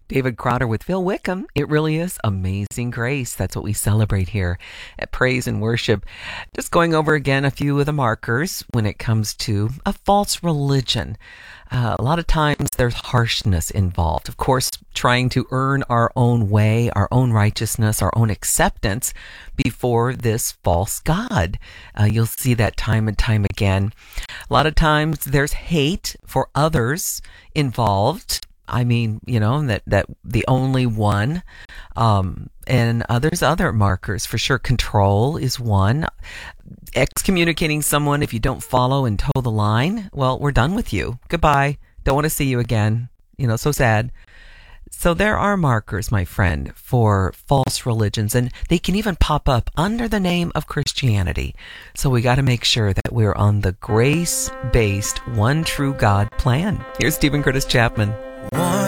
David Crowder with Phil Wickham. It really is amazing grace. That's what we celebrate here at Praise and Worship. Just going over again a few of the markers when it comes to a false religion. A lot of times there's harshness involved. Of course, trying to earn our own way, our own righteousness, our own acceptance before this false God. You'll see that time and time again. A lot of times there's hate for others involved. I mean, that the only one, and there's other markers for sure. Control is one. Excommunicating someone if you don't follow and toe the line. Well, we're done with you. Goodbye. Don't want to see you again. So sad. So there are markers, my friend, for false religions, and they can even pop up under the name of Christianity. So we got to make sure that we're on the grace-based, one true God plan. Here's Stephen Curtis Chapman.